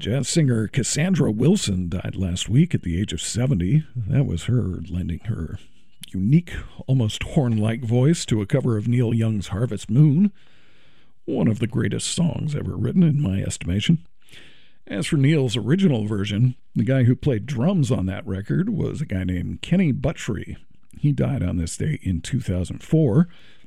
Jazz singer Cassandra Wilson died last week at the age of 70. That was her lending her unique, almost horn-like voice to a cover of Neil Young's Harvest Moon, one of the greatest songs ever written in my estimation. As for Neil's original version, the guy who played drums on that record was a guy named Kenny Buttrey. He died on this day in 2004.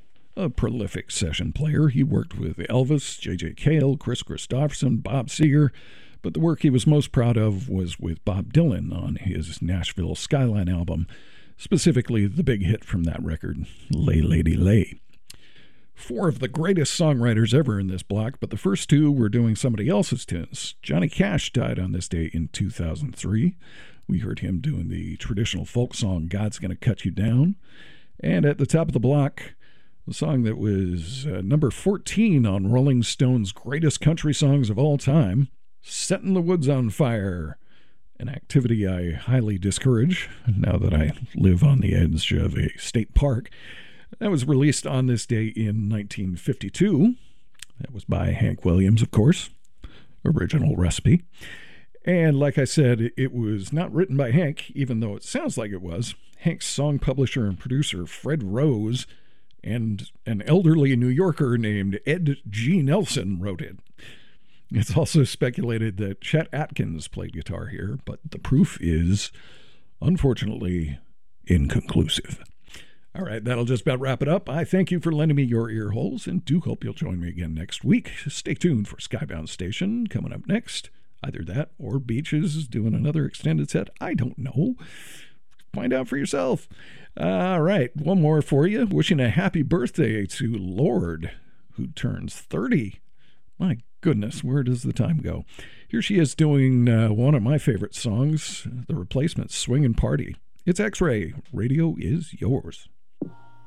A prolific session player, he worked with Elvis, J.J. Cale, Chris Christopherson, Bob Seger, but the work he was most proud of was with Bob Dylan on his Nashville Skyline album, specifically the big hit from that record, Lay Lady Lay. Four of the greatest songwriters ever in this block, but the first two were doing somebody else's tunes. Johnny Cash died on this day in 2003. We heard him doing the traditional folk song, God's Gonna Cut You Down. And at the top of the block, the song that was number 14 on Rolling Stone's greatest country songs of all time, Settin' the Woods on Fire, an activity I highly discourage now that I live on the edge of a state park. That was released on this day in 1952. That was by Hank Williams, of course. Original recipe. And like I said, it was not written by Hank, even though it sounds like it was. Hank's song publisher and producer, Fred Rose, and an elderly New Yorker named Ed G. Nelson wrote it. It's also speculated that Chet Atkins played guitar here, but the proof is, unfortunately, inconclusive. All right, that'll just about wrap it up. I thank you for lending me your ear holes, and do hope you'll join me again next week. Stay tuned for Skybound Station coming up next. Either that or Beaches doing another extended set. I don't know. Find out for yourself. All right, one more for you. Wishing a happy birthday to Lorde, who turns 30. My goodness, where does the time go? Here she is doing one of my favorite songs, The Replacements' Swingin' Party. It's X-Ray. Radio is yours.